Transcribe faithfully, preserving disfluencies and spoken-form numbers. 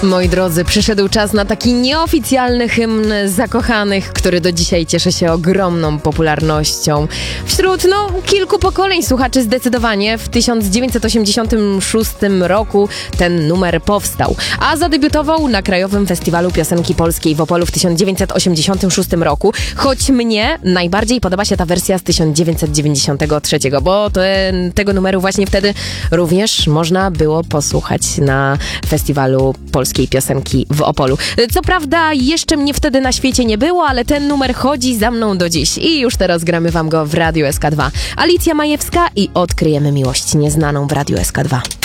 Moi drodzy, przyszedł czas na taki nieoficjalny hymn zakochanych, który do dzisiaj cieszy się ogromną popularnością. Wśród, no, kilku pokoleń słuchaczy zdecydowanie w tysiąc dziewięćset osiemdziesiątym szóstym roku ten numer powstał, a zadebiutował na Krajowym Festiwalu Piosenki Polskiej w Opolu w tysiąc dziewięćset osiemdziesiątym szóstym roku, choć mnie najbardziej podoba się ta wersja z tysiąc dziewięćset dziewięćdziesiątego trzeciego, bo ten, tego numeru właśnie wtedy również można było posłuchać na Festiwalu Polskiej Piosenki w Opolu. Co prawda jeszcze mnie wtedy na świecie nie było, ale ten numer chodzi za mną do dziś i już teraz gramy wam go w Radiu S K dwa. Alicja Majewska i Odkryjemy miłość nieznaną w Radiu S K dwa.